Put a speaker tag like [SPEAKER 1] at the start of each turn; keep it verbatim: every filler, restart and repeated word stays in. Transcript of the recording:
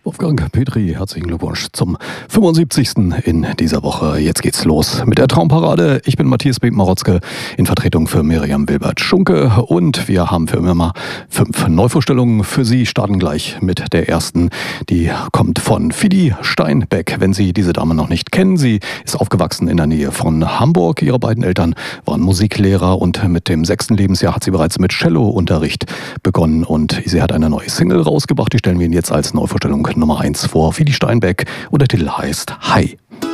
[SPEAKER 1] Wolfgang Petri, herzlichen Glückwunsch zum fünfundsiebzigsten in dieser Woche. Jetzt geht's los mit der Traumparade. Ich bin Matthias Bek-Marotzke in Vertretung für Miriam Wilbert-Schunke und wir haben für immer fünf Neuvorstellungen für Sie. Starten gleich mit der ersten. Die kommt von Fidi Steinbeck. Wenn Sie diese Dame noch nicht kennen, sie ist aufgewachsen in der Nähe von Hamburg. Ihre beiden Eltern waren Musiklehrer und mit dem sechsten Lebensjahr hat sie bereits mit Cello-Unterricht begonnen und sie hat eine neue Single rausgebracht. Die stellen wir Ihnen jetzt als Neuvorstellung Nummer eins vor. Fidi Steinbeck und der Titel heißt Hi.